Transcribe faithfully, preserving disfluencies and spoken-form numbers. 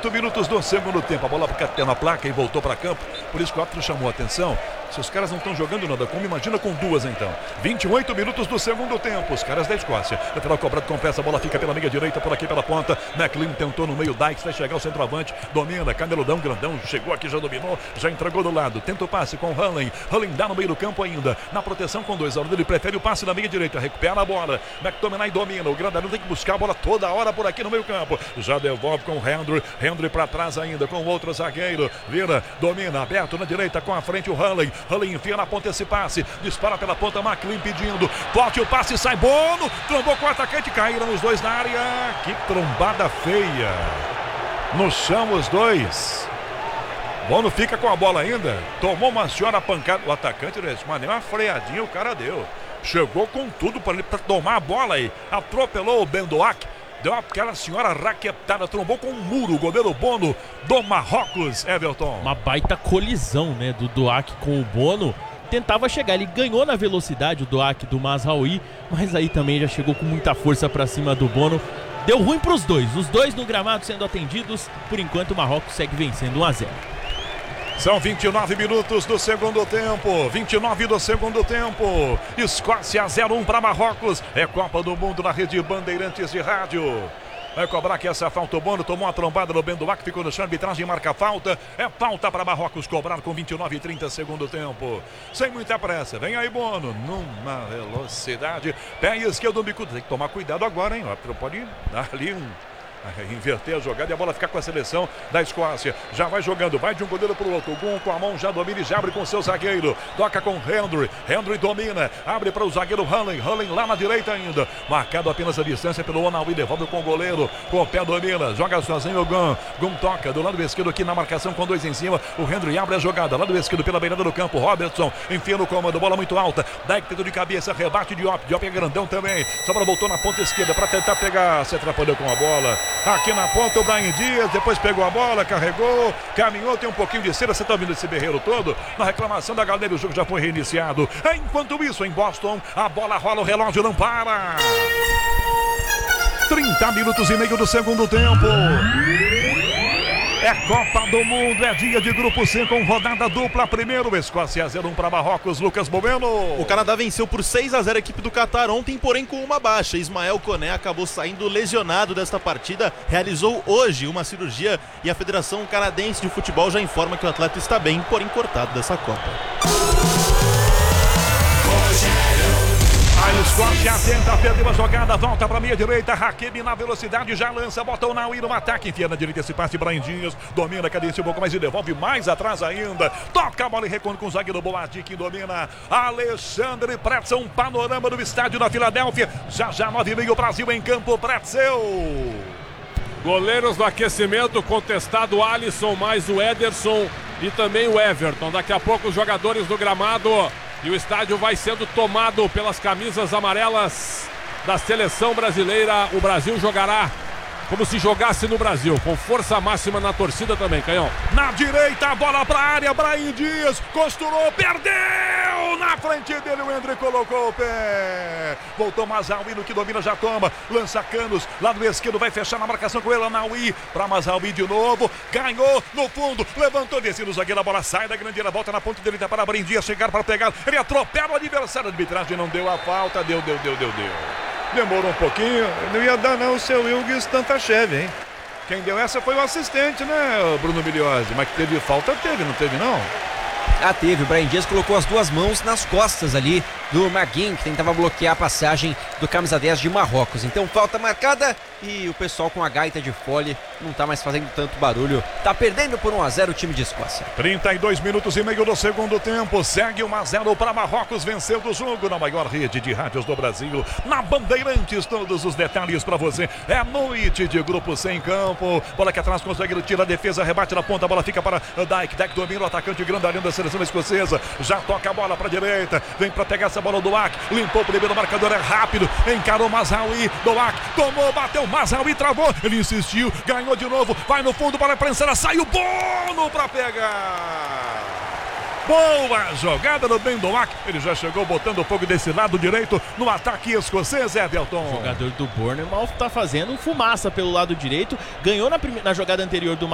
oito minutos do segundo tempo. A bola bateu na placa e voltou para campo. Por isso que o árbitro chamou a atenção. Se os caras não estão jogando nada, como imagina com duas então. vinte e oito minutos do segundo tempo. Os caras da Escócia. Lateral cobrado com pressa. A bola fica pela meia direita, por aqui pela ponta. McLean tentou no meio. Dykes vai chegar o centroavante. Domina. Caneludão grandão. Chegou aqui, já dominou. Já entregou do lado. Tenta o passe com Hullen. Hullen dá no meio do campo ainda. Na proteção com dois. Ele prefere o passe na meia direita. Recupera a bola. McTominay domina. O grandalhão tem que buscar a bola toda hora por aqui no meio campo. Já devolve com o Hendry. Hendry para trás ainda com o outro zagueiro. Vira. Domina. Aberto na direita com a frente o Hullen. Hullen enfia na ponta esse passe. Dispara pela ponta. McLean pedindo. Forte o passe. Sai Bono. Trombou com o atacante. Caíram os dois na área. Que trombada feia. No chão os dois. Bono fica com a bola ainda. Tomou uma senhora pancada. O atacante, mas nem uma freadinha o cara deu. Chegou com tudo para ele pra tomar a bola aí. Atropelou o Bendoak. Deu aquela senhora raquetada. Trombou com um muro. O goleiro Bono do Marrocos, Everton. Uma baita colisão, né, do Doak com o Bono. Tentava chegar, ele ganhou na velocidade o Doak do Mazraoui, mas aí também já chegou com muita força para cima do Bono. Deu ruim para os dois, os dois no gramado sendo atendidos. Por enquanto o Marrocos segue vencendo um a zero. São vinte e nove minutos do segundo tempo. vinte e nove do segundo tempo. Escócia zero um para Marrocos. É Copa do Mundo na rede Bandeirantes de Rádio. Vai cobrar que essa falta o Bono. Tomou uma trombada no Bendoak. Ficou no chão. A arbitragem marca a falta. É falta para Marrocos cobrar com vinte e nove e trinta segundo tempo. Sem muita pressa. Vem aí Bono. Numa velocidade. Pé esquerdo do bico. Tem que tomar cuidado agora, hein? O árbitro pode dar ali um... inverter a jogada e a bola ficar com a seleção da Escócia. Já vai jogando, vai de um goleiro para o outro. Gum com a mão, já domina e já abre com o seu zagueiro. Toca com Hendry. Hendry domina, abre para o zagueiro Hullen. Hullen lá na direita ainda. Marcado apenas a distância pelo Onaui. Devolve com o goleiro. Com o pé domina. Joga sozinho o Gum. Gum toca do lado esquerdo aqui na marcação com dois em cima. O Hendry abre a jogada. Lado esquerdo pela beirada do campo. Robertson enfia no comando. Bola muito alta. Dyke tentou de cabeça. Rebate Diop. Diop é grandão também. Só bola voltou na ponta esquerda para tentar pegar. Se atrapalhou com a bola. Aqui na ponta o Brahim Dias, depois pegou a bola, carregou, caminhou, tem um pouquinho de cera. Você está ouvindo esse berreiro todo? Na reclamação da galera, o jogo já foi reiniciado. Enquanto isso, em Boston, a bola rola, o relógio não para. trinta minutos e meio do segundo tempo. É Copa do Mundo, é dia de grupo C com rodada dupla. Primeiro, Escócia zero um para Marrocos. Lucas Boveno. O Canadá venceu por seis a zero a equipe do Catar ontem, porém com uma baixa. Ismael Koné acabou saindo lesionado desta partida. Realizou hoje uma cirurgia e a Federação Canadense de Futebol já informa que o atleta está bem, porém cortado dessa Copa. A Escócia tenta perder a jogada, volta para a meia direita, Hakimi na velocidade, já lança, bota o Naui no ataque, enfia na direita esse passe, Brahim Dias, domina, cadência um pouco mais e devolve mais atrás ainda, toca a bola e reconhe com o zagueiro Boadi, que domina, Alexandre Pretzel, um panorama do estádio na Filadélfia, já já nove e meio, Brasil em campo, Pretzel. Goleiros no aquecimento, contestado Alisson, mais o Ederson e também o Everton, daqui a pouco os jogadores do gramado. E o estádio vai sendo tomado pelas camisas amarelas da seleção brasileira. O Brasil jogará como se jogasse no Brasil, com força máxima na torcida também, Canhão. Na direita, a bola para a área, Brahim Dias, costurou, perdeu! Na frente dele o Hendry colocou o pé. Voltou Mazraoui, no que domina, já toma. Lança Canos, lado esquerdo, vai fechar na marcação com ele, Naui. Para Mazraoui de novo, ganhou no fundo, levantou, descendo o zagueiro, a bola sai da grande área, volta na ponta direita para Brahim Dias chegar para pegar. Ele atropela o adversário, a arbitragem não deu a falta, deu, deu, deu, deu, deu. Demorou um pouquinho, não ia dar não o seu Ilgues Tantachev, hein? Quem deu essa foi o assistente, né, Bruno Miliose? Mas que teve falta, teve, não teve não? Ah, teve. O Brahim Dias colocou as duas mãos nas costas ali do Maguin, que tentava bloquear a passagem do camisa dez de Marrocos. Então falta marcada e o pessoal com a gaita de fole não tá mais fazendo tanto barulho. Tá perdendo por um a zero o time de Escócia. trinta e dois minutos e meio do segundo tempo. Segue um a zero para Marrocos, venceu do jogo na maior rede de rádios do Brasil. Na Bandeirantes, todos os detalhes para você. É noite de grupo sem campo. Bola que atrás consegue, tira a defesa, rebate na ponta, a bola fica para Dyke. Dyke domina o atacante grandalhão da seleção escocesa. Já toca a bola para a direita. Vem para pegar essa bola do Doak. Limpou o primeiro marcador, é rápido. Encarou Mazraoui. Doak tomou, bateu. Mazraoui travou. Ele insistiu, ganhou de novo. Vai no fundo para a prensa. Saiu Bono para pegar. Boa jogada do Bendoak. Ele já chegou botando fogo desse lado direito no ataque escocês, Everton. O jogador do Bournemouth tá fazendo fumaça pelo lado direito. Ganhou na, prime... na jogada anterior do